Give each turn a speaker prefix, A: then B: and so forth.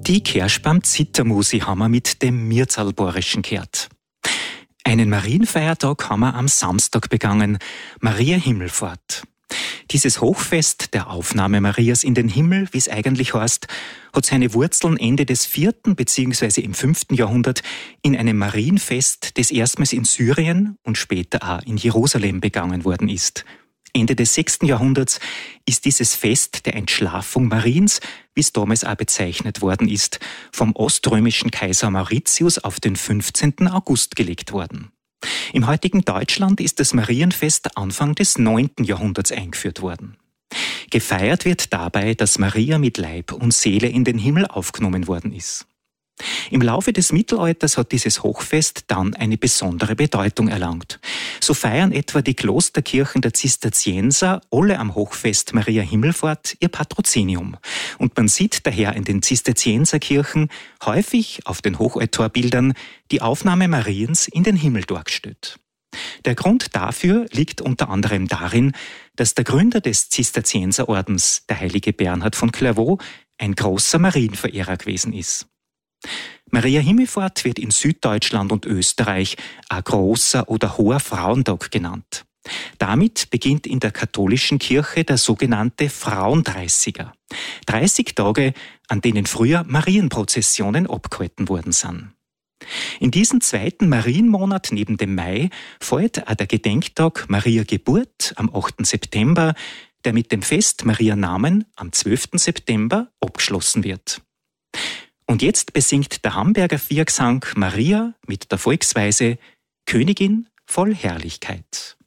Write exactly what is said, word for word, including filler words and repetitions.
A: Die Kerschbam Zittermusi haben wir mit dem Mirzalborischen gehört. Einen Marienfeiertag haben wir am Samstag begangen, Maria Himmelfahrt. Dieses Hochfest der Aufnahme Marias in den Himmel, wie es eigentlich heißt, hat seine Wurzeln Ende des vierten bzw. im fünften Jahrhundert in einem Marienfest, das erstmals in Syrien und später auch in Jerusalem begangen worden ist. Ende des sechsten Jahrhunderts ist dieses Fest der Entschlafung Mariens, wie es damals auch bezeichnet worden ist, vom oströmischen Kaiser Mauritius auf den fünfzehnten August gelegt worden. Im heutigen Deutschland ist das Marienfest Anfang des neunten Jahrhunderts eingeführt worden. Gefeiert wird dabei, dass Maria mit Leib und Seele in den Himmel aufgenommen worden ist. Im Laufe des Mittelalters hat dieses Hochfest dann eine besondere Bedeutung erlangt. So feiern etwa die Klosterkirchen der Zisterzienser alle am Hochfest Maria Himmelfahrt ihr Patrozinium. Und man sieht daher in den Zisterzienserkirchen häufig auf den Hochaltarbildern die Aufnahme Mariens in den Himmel dargestellt. Der Grund dafür liegt unter anderem darin, dass der Gründer des Zisterzienserordens, der heilige Bernhard von Clairvaux, ein großer Marienverehrer gewesen ist. Maria Himmelfahrt wird in Süddeutschland und Österreich ein großer oder hoher Frauentag genannt. Damit beginnt in der katholischen Kirche der sogenannte Frauendreißiger. dreißig Tage, an denen früher Marienprozessionen abgehalten worden sind. In diesem zweiten Marienmonat neben dem Mai fällt auch der Gedenktag Maria Geburt am achten September, der mit dem Fest Maria Namen am zwölften September abgeschlossen wird. Und jetzt besingt der Hamburger Viergesang Maria mit der Volksweise Königin voll Herrlichkeit.